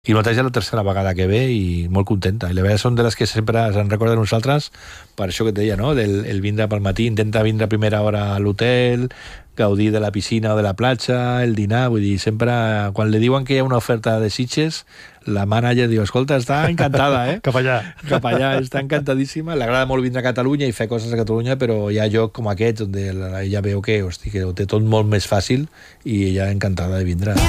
I nosaltres és la tercera vegada que ve i molt contenta. I les vegades són de les que sempre se'n recorden nosaltres per això que et deia, no? El vindre pel matí, intenta vindre a primera hora a l'hotel, gaudir de la piscina o de la platja, el dinar, vull dir, sempre, quan li diuen que hi ha una oferta de Sitges, la manager diu, escolta, està encantada, Cap allà. Cap allà, està encantadíssima, li agrada molt vindre a Catalunya i fer coses a Catalunya, però hi ha llocs com aquests on ella veu que, hosti, que ho té tot molt més fàcil i ella encantada de vindre.